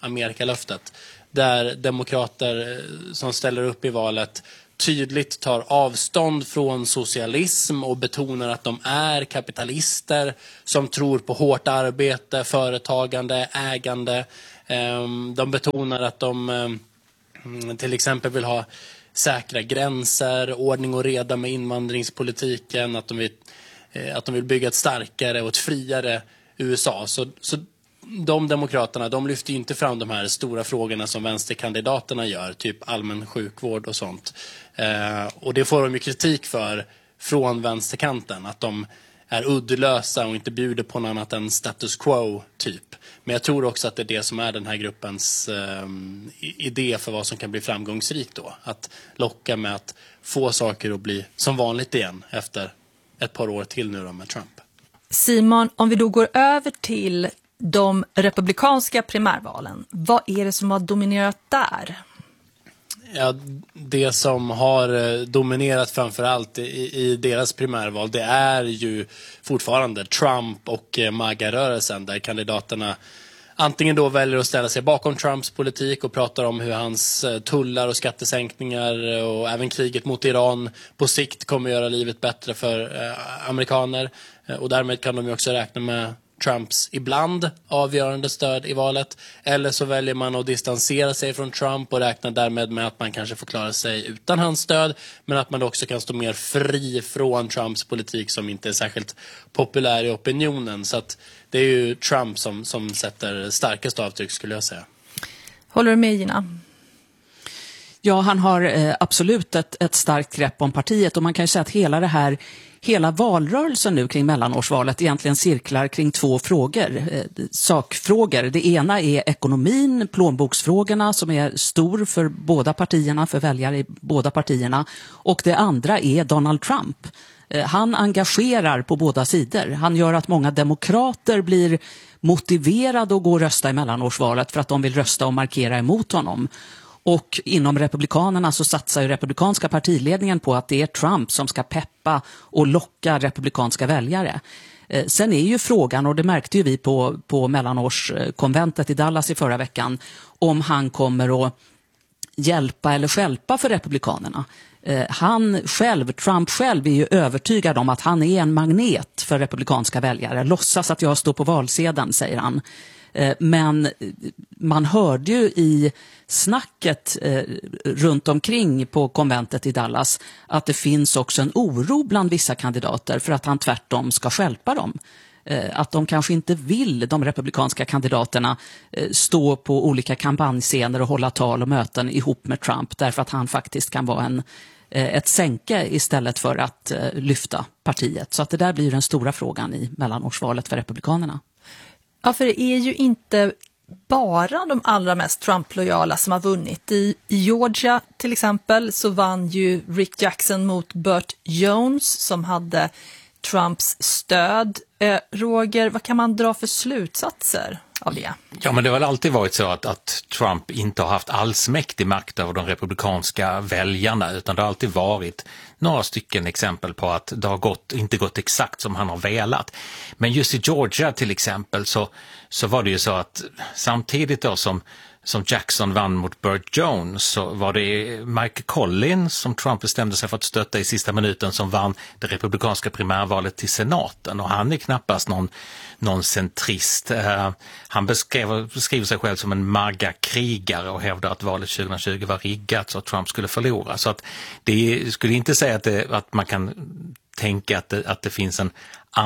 Amerikalöftet. Där demokrater som ställer upp i valet tydligt tar avstånd från socialism och betonar att de är kapitalister som tror på hårt arbete, företagande, ägande. De betonar att de till exempel vill ha säkra gränser, ordning och reda med invandringspolitiken, att de vill, att de vill bygga ett starkare och ett friare U S A. Så, så de demokraterna, de lyfter inte fram de här stora frågorna som vänsterkandidaterna gör, typ allmän sjukvård och sånt. Eh, och det får de ju kritik för från vänsterkanten, att de är uddlösa och inte bjuder på något annat än status quo typ. Men jag tror också att det är det som är den här gruppens eh, idé för vad som kan bli framgångsrikt då. Att locka med att få saker att bli som vanligt igen efter ett par år till nu då med Trump. Simon, om vi då går över till de republikanska primärvalen, vad är det som har dominerat där? Ja, det som har dominerat framförallt i, i deras primärval, det är ju fortfarande Trump och MAGA-rörelsen, där kandidaterna antingen då väljer att ställa sig bakom Trumps politik och pratar om hur hans tullar och skattesänkningar och även kriget mot Iran på sikt kommer göra livet bättre för eh, amerikaner. Och därmed kan de ju också räkna med Trumps ibland avgörande stöd i valet. Eller så väljer man att distansera sig från Trump och räknar därmed med att man kanske får klara sig utan hans stöd, men att man också kan stå mer fri från Trumps politik som inte är särskilt populär i opinionen. Så att det är ju Trump som, som sätter starkast avtryck, skulle jag säga. Håller du med, Gina? Ja, han har eh, absolut ett, ett starkt grepp om partiet, och man kan ju säga att hela det här Hela valrörelsen nu kring mellanårsvalet egentligen cirklar kring två frågor, eh, sakfrågor. Det ena är ekonomin, plånboksfrågorna som är stor för båda partierna, för väljare i båda partierna. Och det andra är Donald Trump. Eh, han engagerar på båda sidor. Han gör att många demokrater blir motiverade att gå och rösta i mellanårsvalet för att de vill rösta och markera emot honom. Och inom republikanerna så satsar ju republikanska partiledningen på att det är Trump som ska peppa och locka republikanska väljare. Eh, sen är ju frågan, och det märkte ju vi på, på mellanårskonventet i Dallas i förra veckan, om han kommer att hjälpa eller stjälpa för republikanerna. Eh, han själv, Trump själv, är ju övertygad om att han är en magnet för republikanska väljare. Låtsas att jag står på valsedeln, säger han. Men man hörde ju i snacket eh, runt omkring på konventet i Dallas att det finns också en oro bland vissa kandidater för att han tvärtom ska stjälpa dem. Eh, att de kanske inte vill, de republikanska kandidaterna, eh, stå på olika kampanjscener och hålla tal och möten ihop med Trump, därför att han faktiskt kan vara en, eh, ett sänke istället för att eh, lyfta partiet. Så att det där blir den stora frågan i mellanårsvalet för republikanerna. Ja, för det är ju inte bara de allra mest Trump-lojala som har vunnit. I Georgia till exempel så vann ju Rick Jackson mot Burt Jones som hade Trumps stöd. Eh, Roger, vad kan man dra för slutsatser av det? Ja, men det har väl alltid varit så att, att Trump inte har haft allsmäktig makt över de republikanska väljarna, utan det har alltid varit några stycken exempel på att det har gått, inte gått exakt som han har velat. Men just i Georgia till exempel så, så var det ju så att samtidigt då som som Jackson vann mot Burt Jones så var det Mike Collins som Trump bestämde sig för att stötta i sista minuten som vann det republikanska primärvalet till senaten, och han är knappast någon, någon centrist. Uh, han beskrev, beskriver sig själv som en MAGA-krigare och hävdar att valet tjugohundratjugo var riggat så att Trump skulle förlora. Så att det skulle inte säga att, det, att man kan tänka att det, att det finns en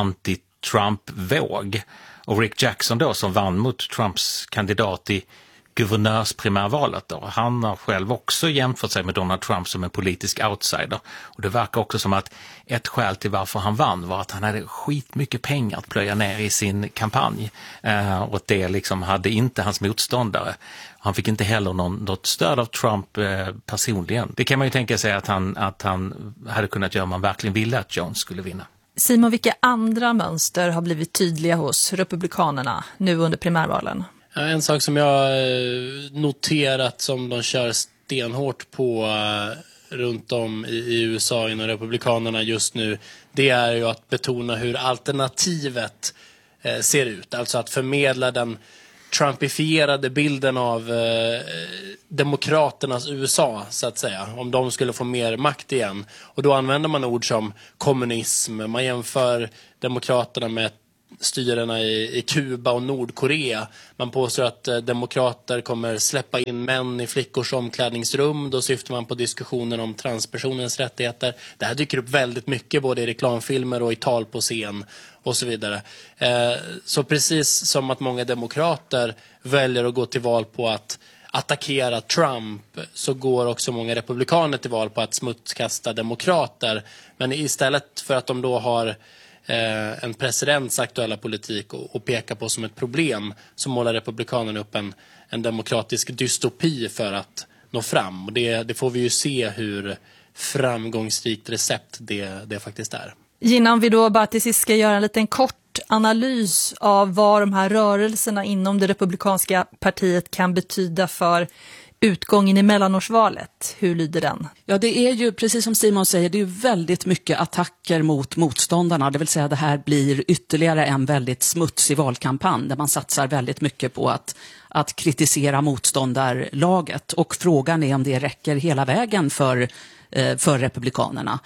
anti-Trump-våg. Och Rick Jackson då som vann mot Trumps kandidat i guvernörsprimärvalet då. Han har själv också jämfört sig med Donald Trump som en politisk outsider. Och det verkar också som att ett skäl till varför han vann var att han hade skitmycket pengar att plöja ner i sin kampanj. Eh, och det liksom hade inte hans motståndare. Han fick inte heller någon, något stöd av Trump eh, personligen. Det kan man ju tänka sig att han, att han hade kunnat göra om man verkligen ville att Jones skulle vinna. Simon, vilka andra mönster har blivit tydliga hos republikanerna nu under primärvalen? En sak som jag noterat som de kör stenhårt på runt om i U S A inom republikanerna just nu, det är ju att betona hur alternativet ser ut. Alltså att förmedla den trumpifierade bilden av eh, demokraternas U S A, så att säga, om de skulle få mer makt igen. Och då använder man ord som kommunism, man jämför demokraterna med styrena i, i Kuba och Nordkorea. Man påstår att eh, demokrater kommer släppa in män i flickors omklädningsrum. Då syftar man på diskussionen om transpersonens rättigheter. Det här dyker upp väldigt mycket både i reklamfilmer och i tal på scen och så vidare. Eh, så precis som att många demokrater väljer att gå till val på att attackera Trump, så går också många republikaner till val på att smutskasta demokrater. Men istället för att de då har en presidents aktuella politik och, och peka på som ett problem, så målar republikanerna upp en, en demokratisk dystopi för att nå fram. Och det, det får vi ju se hur framgångsrikt recept det, det faktiskt är. Innan vi då bara till sist ska göra en liten kort analys av vad de här rörelserna inom det republikanska partiet kan betyda för utgången i mellanårsvalet. Hur lyder den? Ja, det är ju, precis som Simon säger, det är ju väldigt mycket attacker mot motståndarna. Det vill säga, det här blir ytterligare en väldigt smutsig valkampanj där man satsar väldigt mycket på att, att kritisera motståndarlaget. Och frågan är om det räcker hela vägen för, för republikanerna.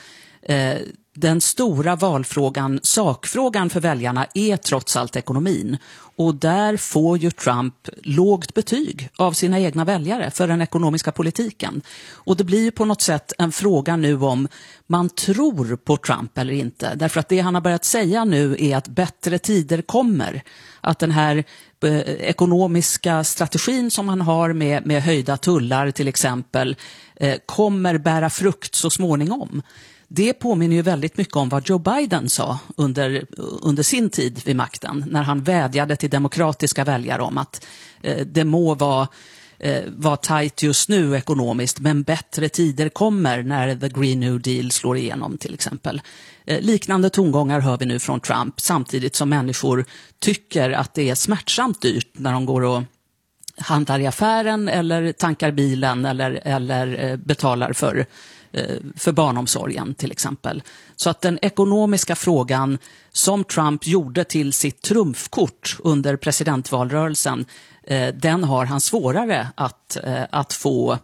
Den stora valfrågan, sakfrågan för väljarna, är trots allt ekonomin. Och där får ju Trump lågt betyg av sina egna väljare för den ekonomiska politiken. Och det blir ju på något sätt en fråga nu om man tror på Trump eller inte. Därför att det han har börjat säga nu är att bättre tider kommer. Att den här eh, ekonomiska strategin som han har med, med höjda tullar till exempel eh, kommer bära frukt så småningom. Det påminner ju väldigt mycket om vad Joe Biden sa under, under sin tid vid makten, när han vädjade till demokratiska väljare om att eh, det må vara, eh, vara tajt just nu ekonomiskt, men bättre tider kommer när the Green New Deal slår igenom till exempel. Eh, liknande tongångar hör vi nu från Trump, samtidigt som människor tycker att det är smärtsamt dyrt när de går och handlar i affären eller tankar bilen eller, eller eh, betalar för för barnomsorgen till exempel. Så att den ekonomiska frågan som Trump gjorde till sitt trumfkort under presidentvalrörelsen, den har han svårare att, att få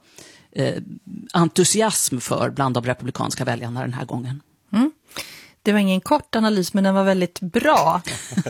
entusiasm för bland de republikanska väljarna den här gången. Mm. Det var ingen kort analys, men den var väldigt bra.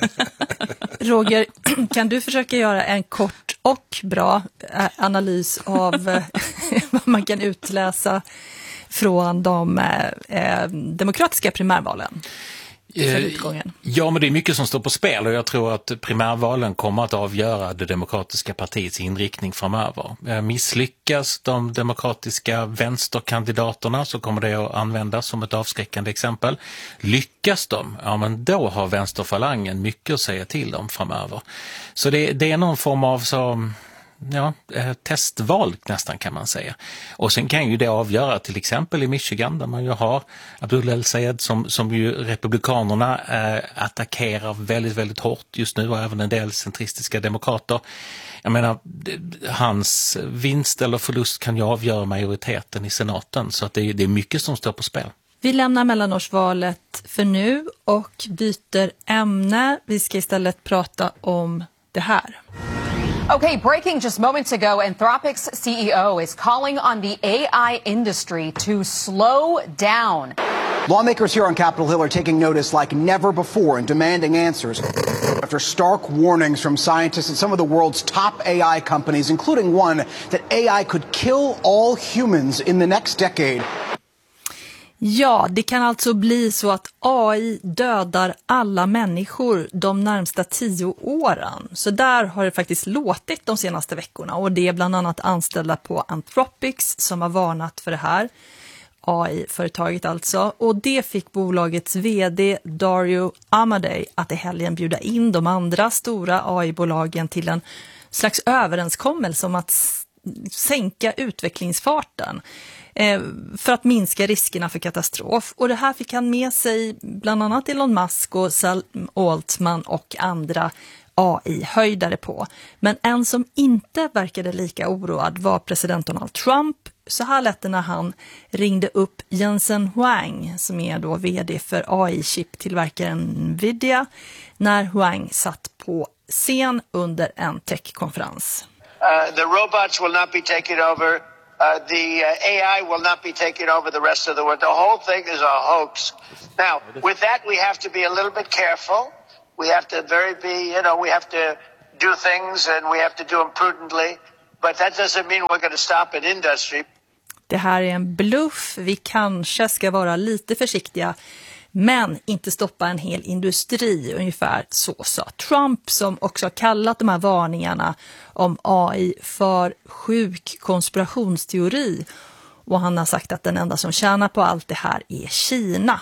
Roger, kan du försöka göra en kort och bra analys av vad man kan utläsa från de eh, demokratiska primärvalen för utgången? Ja, men det är mycket som står på spel och jag tror att primärvalen kommer att avgöra det demokratiska partiets inriktning framöver. Misslyckas de demokratiska vänsterkandidaterna så kommer det att användas som ett avskräckande exempel. Lyckas de, ja men då har vänsterfalangen mycket att säga till dem framöver. Så det, det är någon form av så... Ja, testval nästan kan man säga. Och sen kan ju det avgöra till exempel i Michigan där man ju har Abdul El-Sayed som, som ju republikanerna eh, attackerar väldigt, väldigt hårt just nu och även en del centristiska demokrater. Jag menar, hans vinst eller förlust kan ju avgöra majoriteten i senaten så att det, det är mycket som står på spel. Vi lämnar mellanårsvalet för nu och byter ämne. Vi ska istället prata om det här. Okay, breaking just moments ago, Anthropic's C E O is calling on the A I industry to slow down. Lawmakers here on Capitol Hill are taking notice like never before and demanding answers after stark warnings from scientists at some of the world's top A I companies, including one that A I could kill all humans in the next decade. Ja, det kan alltså bli så att A I dödar alla människor de närmsta tio åren. Så där har det faktiskt låtit de senaste veckorna och det är bland annat anställda på Anthropics som har varnat för det här. A I-företaget alltså. Och det fick bolagets vd Dario Amodei att i helgen bjuda in de andra stora A I-bolagen till en slags överenskommelse om att sänka utvecklingsfarten för att minska riskerna för katastrof. Och det här fick han med sig bland annat Elon Musk och Sam Altman och andra A I-höjdare på. Men en som inte verkade lika oroad var president Donald Trump. Så här lät det när han ringde upp Jensen Huang som är då vd för A I-chip-tillverkaren Nvidia när Huang satt på scen under en techkonferens. Uh, the robots will not be taken over. Uh, the uh, A I will not be taken over the rest of the world. The whole thing is a hoax. Now, with that, we have to be a little bit careful. We have to very be, you know, we have to do things and we have to do them prudently. But that doesn't mean we're going to stop an industry. Det här är en bluff. Vi kanske ska vara lite försiktiga, men inte stoppa en hel industri. Ungefär så sa Trump, som också har kallat de här varningarna om A I för sjuk konspirationsteori. Och han har sagt att den enda som tjänar på allt det här är Kina.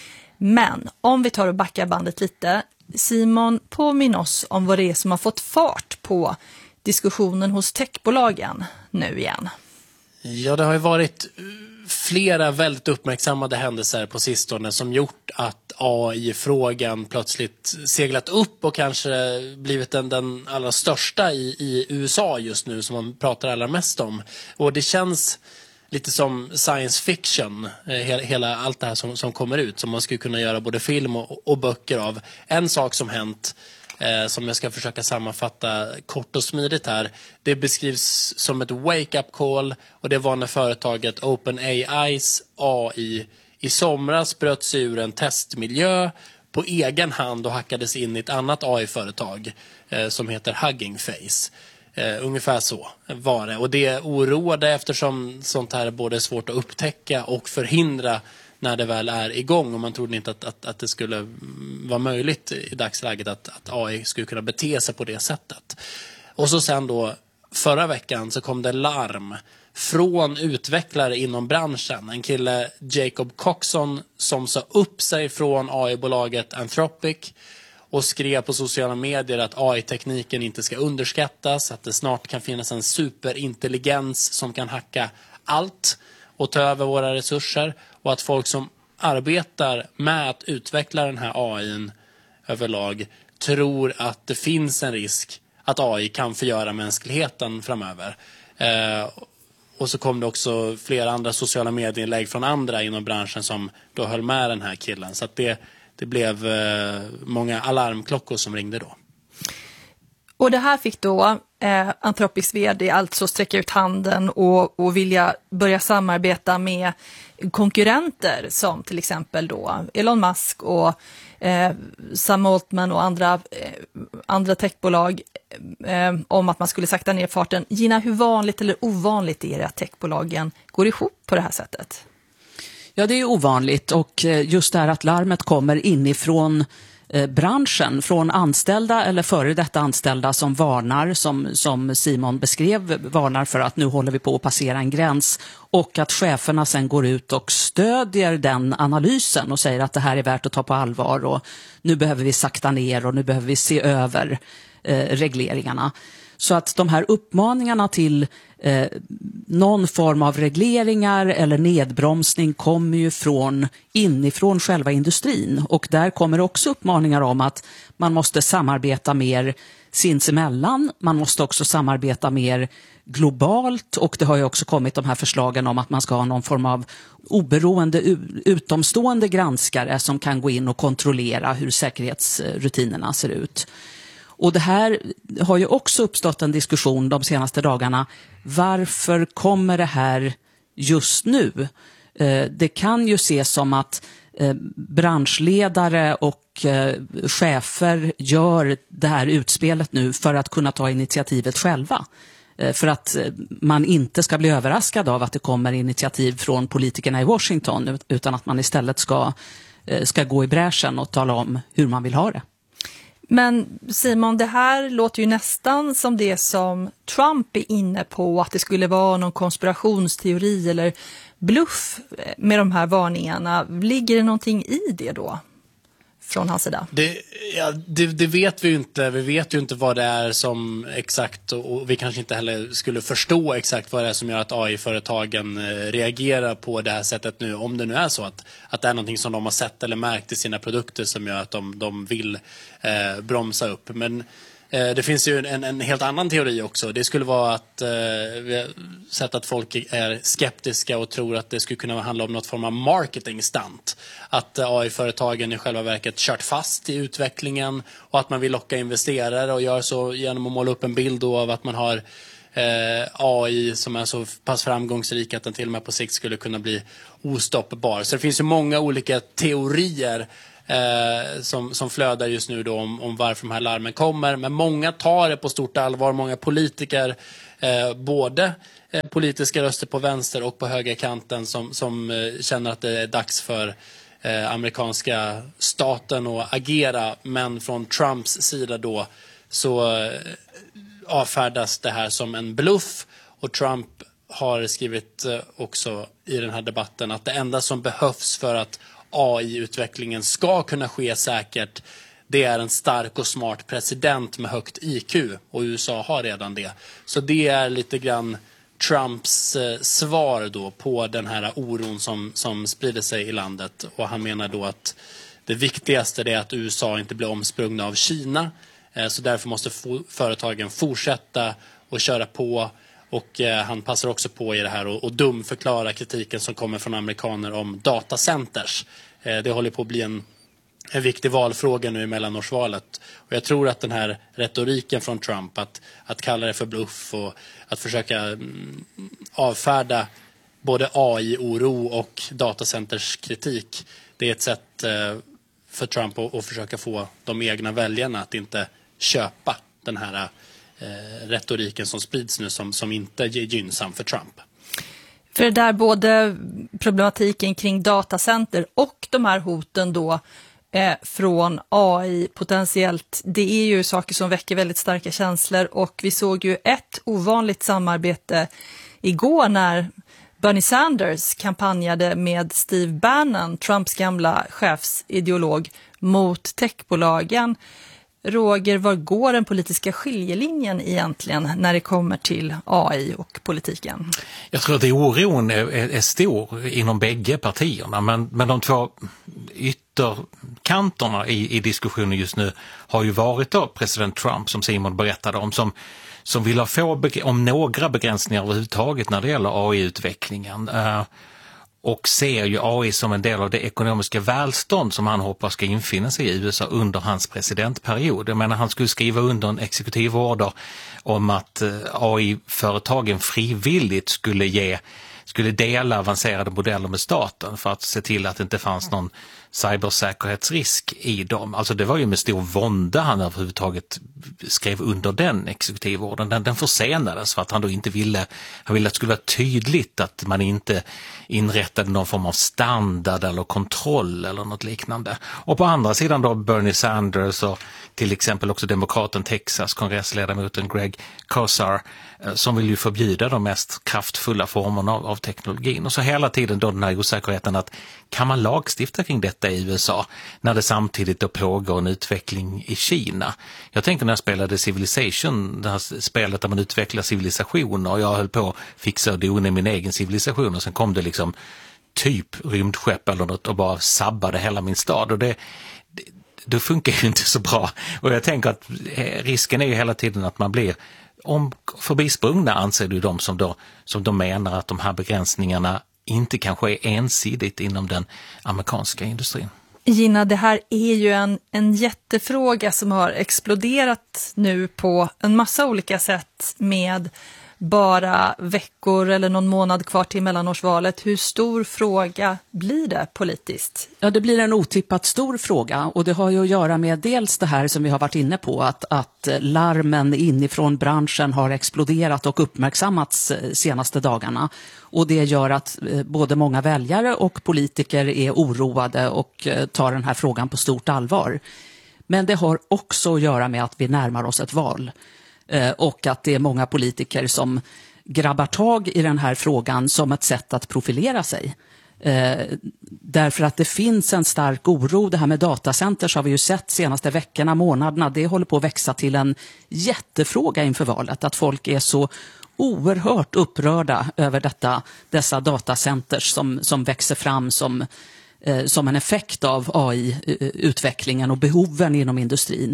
Men om vi tar och backar bandet lite, Simon, påminn oss om vad det är som har fått fart på diskussionen hos techbolagen nu igen. Ja, det har ju varit flera väldigt uppmärksammade händelser på sistone som gjort att A I-frågan plötsligt seglat upp och kanske blivit den, den allra största i, i U S A just nu, som man pratar allra mest om. Och det känns lite som science fiction, hela, hela allt det här som, som kommer ut, som man skulle kunna göra både film och, och böcker av. En sak som hänt, eh, som jag ska försöka sammanfatta kort och smidigt här, det beskrivs som ett wake-up call, och det var när företaget OpenAI's A I i somras bröt sig ur en testmiljö på egen hand och hackades in i ett annat A I-företag eh, som heter Hugging Face. Uh, ungefär så var det. Och det oroade, eftersom sånt här är både svårt att upptäcka och förhindra när det väl är igång. Och man trodde inte att, att, att det skulle vara möjligt i dagsläget att, att A I skulle kunna bete sig på det sättet. Och så sen då förra veckan så kom det larm från utvecklare inom branschen. En kille, Jacob Coxon, som sa upp sig från A I-bolaget Anthropic och skrev på sociala medier att A I-tekniken inte ska underskattas, att det snart kan finnas en superintelligens som kan hacka allt och ta över våra resurser, och att folk som arbetar med att utveckla den här A I:n överlag tror att det finns en risk att A I kan förgöra mänskligheten framöver. Eh, och så kom det också flera andra sociala medieinlägg från andra inom branschen som då höll med den här killen, så att det Det blev eh, många alarmklockor som ringde då. Och det här fick då eh, Anthropics vd alltså sträcka ut handen och, och vilja börja samarbeta med konkurrenter som till exempel då Elon Musk och eh, Sam Altman och andra, eh, andra techbolag eh, om att man skulle sakta ner farten. Gina, hur vanligt eller ovanligt är det att techbolagen går ihop på det här sättet? Ja, det är ovanligt, och just det här att larmet kommer inifrån eh, branschen, från anställda eller före detta anställda som varnar, som, som Simon beskrev, varnar för att nu håller vi på att passera en gräns, och att cheferna sen går ut och stödjer den analysen och säger att det här är värt att ta på allvar och nu behöver vi sakta ner och nu behöver vi se över eh, regleringarna. Så att de här uppmaningarna till eh, någon form av regleringar eller nedbromsning kommer ju från inifrån själva industrin. Och där kommer också uppmaningar om att man måste samarbeta mer sinsemellan. Man måste också samarbeta mer globalt, och det har ju också kommit de här förslagen om att man ska ha någon form av oberoende utomstående granskare som kan gå in och kontrollera hur säkerhetsrutinerna ser ut. Och det här har ju också uppstått en diskussion de senaste dagarna. Varför kommer det här just nu? Det kan ju ses som att branschledare och chefer gör det här utspelet nu för att kunna ta initiativet själva. För att man inte ska bli överraskad av att det kommer initiativ från politikerna i Washington, utan att man istället ska, ska gå i bräschen och tala om hur man vill ha det. Men Simon, det här låter ju nästan som det som Trump är inne på, att det skulle vara någon konspirationsteori eller bluff med de här varningarna. Ligger det någonting i det då från hans sida? Det, ja, det, det vet vi ju inte. Vi vet ju inte vad det är som exakt, och vi kanske inte heller skulle förstå exakt vad det är som gör att A I-företagen reagerar på det här sättet nu. Om det nu är så att, att det är någonting som de har sett eller märkt i sina produkter som gör att de, de vill eh, bromsa upp. Men Det finns ju en, en helt annan teori också. Det skulle vara att eh, vi har sett att folk är skeptiska och tror att det skulle kunna handla om något form av marketingstunt. Att A I-företagen i själva verket kört fast i utvecklingen och att man vill locka investerare och gör så genom att måla upp en bild av att man har eh, A I som är så pass framgångsrik att den till och med på sikt skulle kunna bli ostoppbar. Så det finns ju många olika teorier Eh, som, som flödar just nu då om, om varför de här larmen kommer. Men många tar det på stort allvar. Många politiker, eh, både eh, politiska röster på vänster och på högerkanten som, som eh, känner att det är dags för eh, amerikanska staten att agera. Men från Trumps sida då så eh, avfärdas det här som en bluff. Och Trump har skrivit eh, också i den här debatten att det enda som behövs för att A I-utvecklingen ska kunna ske säkert, det är en stark och smart president med högt I Q. Och U S A har redan det. Så det är lite grann Trumps eh, svar då på den här oron som, som sprider sig i landet. Och han menar då att det viktigaste är att U S A inte blir omsprungna av Kina. Eh, så därför måste fo- företagen fortsätta och köra på. Och eh, han passar också på i det här och, och dumförklara kritiken som kommer från amerikaner om datacenters. Eh, det håller på att bli en, en viktig valfråga nu i mellanårsvalet. Och jag tror att den här retoriken från Trump, att, att kalla det för bluff och att försöka mm, avfärda både A I-oro och datacenters kritik, det är ett sätt eh, för Trump att, att försöka få de egna väljarna att inte köpa den här Eh, retoriken som sprids nu som, som inte är gynnsam för Trump. För det där både problematiken kring datacenter och de här hoten då eh, från A I potentiellt, det är ju saker som väcker väldigt starka känslor och vi såg ju ett ovanligt samarbete igår när Bernie Sanders kampanjade med Steve Bannon, Trumps gamla chefsideolog, mot techbolagen. Roger, var går den politiska skiljelinjen egentligen när det kommer till A I och politiken? Jag tror att oron är, är, är stor inom bägge partierna, men, men de två ytterkanterna i, i diskussionen just nu har ju varit då president Trump, som Simon berättade om, som, som vill ha få begr- om några begränsningar överhuvudtaget när det gäller A I-utvecklingen. Uh, och ser ju A I som en del av det ekonomiska välstånd som han hoppas ska infinna sig i U S A under hans presidentperiod. Jag menar, han skulle skriva under en exekutivorder om att A I-företagen frivilligt skulle ge skulle dela avancerade modeller med staten för att se till att det inte fanns någon cybersäkerhetsrisk i dem. Alltså det var ju med stor vånda han överhuvudtaget skrev under den exekutivorden. Den, den försenades för att han då inte ville, han ville att det skulle vara tydligt att man inte inrättade någon form av standard eller kontroll eller något liknande. Och på andra sidan då Bernie Sanders och till exempel också demokraten Texas kongressledamoten Greg Kasar som vill ju förbjuda de mest kraftfulla formerna av, av teknologin. Och så hela tiden då den här osäkerheten att kan man lagstifta kring detta i U S A när det samtidigt då pågår en utveckling i Kina. Jag tänker när jag spelade Civilization, det här spelet där man utvecklar civilisationer, och jag höll på att fixa och dona i min egen civilisation och sen kom det liksom typ rymdskepp eller något och bara sabbade hela min stad, och det det funkar ju inte så bra. Och jag tänker att risken är ju hela tiden att man blir om förbisprungna, anser du, de som då som de menar att de här begränsningarna inte kanske är ensidigt inom den amerikanska industrin. Gina, det här är ju en, en jättefråga som har exploderat nu på en massa olika sätt med bara veckor eller någon månad kvar till mellanårsvalet. Hur stor fråga blir det politiskt? Ja, det blir en otippat stor fråga, och det har ju att göra med dels det här som vi har varit inne på, att, att larmen inifrån branschen har exploderat och uppmärksammats senaste dagarna. Och det gör att både många väljare och politiker är oroade och tar den här frågan på stort allvar. Men det har också att göra med att vi närmar oss ett val. Och att det är många politiker som grabbar tag i den här frågan som ett sätt att profilera sig. Eh, därför att det finns en stark oro. Det här med datacenters har vi ju sett senaste veckorna, månaderna. Det håller på att växa till en jättefråga inför valet. Att folk är så oerhört upprörda över detta, dessa datacenters som, som växer fram som, eh, som en effekt av A I-utvecklingen och behoven inom industrin.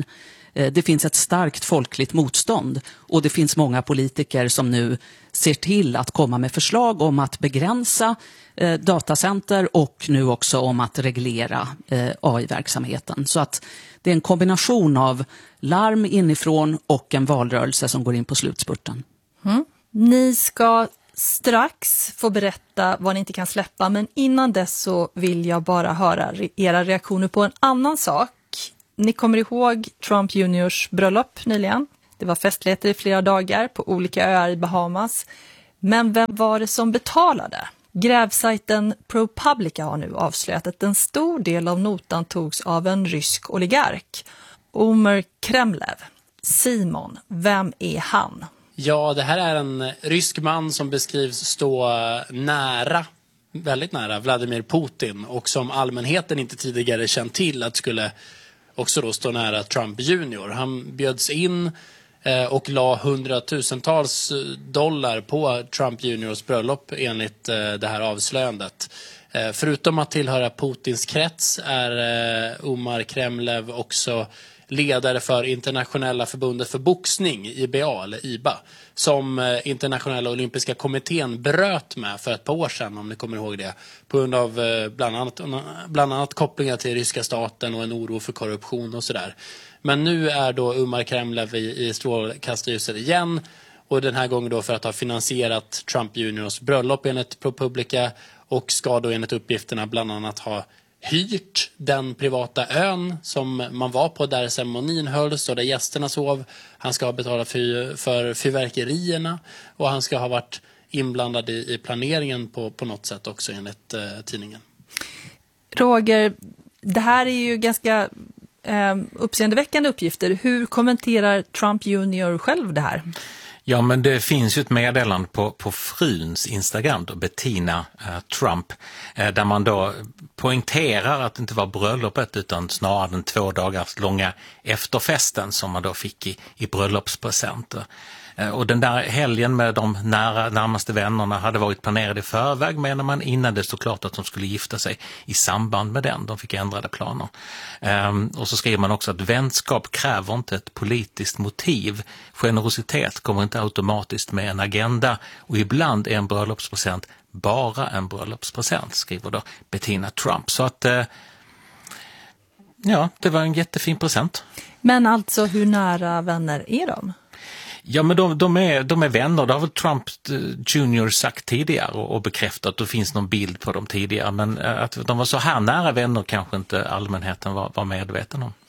Det finns ett starkt folkligt motstånd och det finns många politiker som nu ser till att komma med förslag om att begränsa eh, datacenter och nu också om att reglera eh, A I-verksamheten. Så att det är en kombination av larm inifrån och en valrörelse som går in på slutspurten. Mm. Ni ska strax få berätta vad ni inte kan släppa, men innan dess så vill jag bara höra era reaktioner på en annan sak. Ni kommer ihåg Trump juniors bröllop nyligen. Det var festligheter i flera dagar på olika öar i Bahamas. Men vem var det som betalade? Grävsajten ProPublica har nu avslöjat att en stor del av notan togs av en rysk oligark, Omer Kremlev. Simon, vem är han? Ja, det här är en rysk man som beskrivs stå nära, väldigt nära Vladimir Putin och som allmänheten inte tidigare känt till att skulle också då stå nära Trump junior. Han bjöds in och la hundratusentals dollar på Trump juniors bröllop enligt det här avslöjandet. Förutom att tillhöra Putins krets är Omar Kremlev också ledare för Internationella förbundet för boxning, I B A eller I B A, som Internationella olympiska kommittén bröt med för ett par år sedan, om ni kommer ihåg det, på grund av bland annat, bland annat kopplingar till ryska staten och en oro för korruption och sådär. Men nu är då Omar Kremlev i, i strålkastarljuset igen, och den här gången då för att ha finansierat Trump juniors bröllop enligt ProPublica, och ska då enligt uppgifterna bland annat ha hyrt den privata ön som man var på där ceremonin hölls och där gästerna sov. Han ska ha betalat för, för fyrverkerierna och han ska ha varit inblandad i, i planeringen på, på något sätt också enligt eh, tidningen. Roger, det här är ju ganska eh, uppseendeväckande uppgifter. Hur kommenterar Trump junior själv det här? Ja, men det finns ju ett meddelande på, på fruns Instagram då, Bettina eh, Trump, eh, där man då poängterar att det inte var bröllopet utan snarare den två dagars långa efterfesten som man då fick i, i bröllopspresenter. Eh, och den där helgen med de nära, närmaste vännerna hade varit planerad i förväg, medan man innan det stod klart att de skulle gifta sig i samband med den. De fick ändrade planer. Eh, och så skriver man också att vänskap kräver inte ett politiskt motiv. Generositet kommer inte automatiskt med en agenda, och ibland är en bröllopspresent bara en bröllopspresent, skriver då Bettina Trump. Så att eh, ja, det var en jättefin present. Men alltså, hur nära vänner är de? Ja, men de, de, är, de är vänner. Det har väl Trump junior sagt tidigare och, och bekräftat. Det finns någon bild på dem tidigare, men att de var så här nära vänner kanske inte allmänheten var, var medveten om.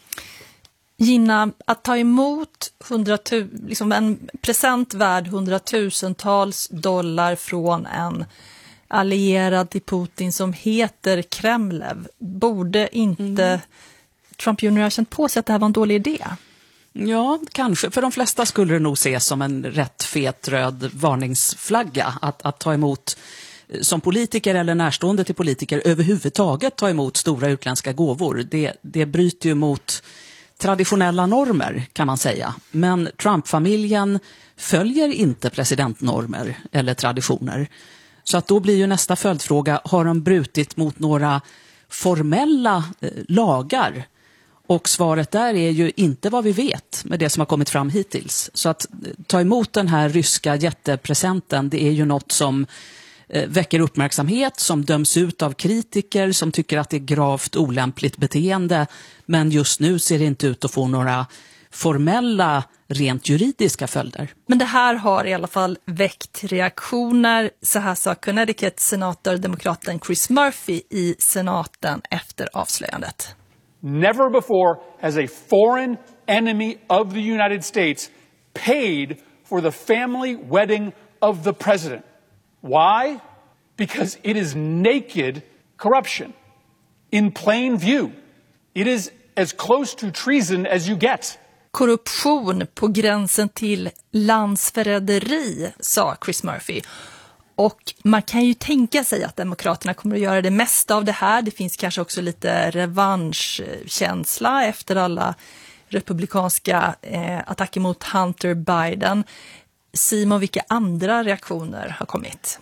Gina, att ta emot hundratu- liksom en present värd hundratusentals dollar från en allierad till Putin som heter Kremlev, borde inte mm. Trump junior ha känt på sig att det här var en dålig idé? Ja, kanske. För de flesta skulle det nog ses som en rätt fet röd varningsflagga att, att ta emot som politiker eller närstående till politiker överhuvudtaget ta emot stora utländska gåvor. Det, det bryter ju mot traditionella normer, kan man säga. Men Trump-familjen följer inte presidentnormer eller traditioner. Så att då blir ju nästa följdfråga, har de brutit mot några formella eh, lagar? Och svaret där är ju inte vad vi vet med det som har kommit fram hittills. Så att ta emot den här ryska jättepresenten, det är ju något som eh, väcker uppmärksamhet, som döms ut av kritiker som tycker att det är gravt olämpligt beteende. Men just nu ser det inte ut att få några formella, rent juridiska följder. Men det här har i alla fall väckt reaktioner. Så här sa Connecticut senator demokraten Chris Murphy i senaten efter avslöjandet. Never before has a foreign enemy of the United States paid for the family wedding of the president. Why? Because it is naked corruption in plain view. It is as close to treason as you get. Korruption på gränsen till landsförräderi, sa Chris Murphy. Och man kan ju tänka sig att demokraterna kommer att göra det mesta av det här. Det finns kanske också lite revanschkänsla efter alla republikanska eh, attacker mot Hunter Biden. Simon, vilka andra reaktioner har kommit?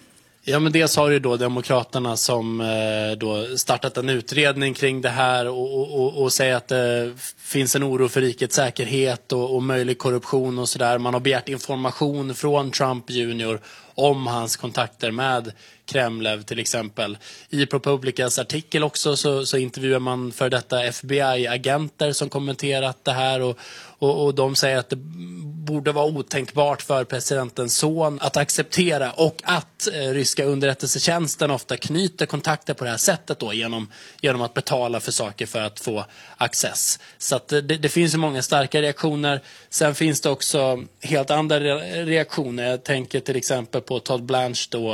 Ja, men dels har ju då Demokraterna som eh, då startat en utredning kring det här och, och, och säger att det finns en oro för rikets säkerhet och, och möjlig korruption och sådär. Man har begärt information från Trump junior om hans kontakter med Kreml till exempel. I ProPublicas artikel också så, så intervjuar man för detta F B I-agenter som kommenterat det här och, och, och de säger att det borde vara otänkbart för presidentens son att acceptera och att eh, ryska underrättelsetjänsten ofta knyter kontakter på det här sättet då genom, genom att betala för saker för att få access. Så att det, det finns ju många starka reaktioner. Sen finns det också helt andra reaktioner. Jag tänker till exempel på Todd Blanche då,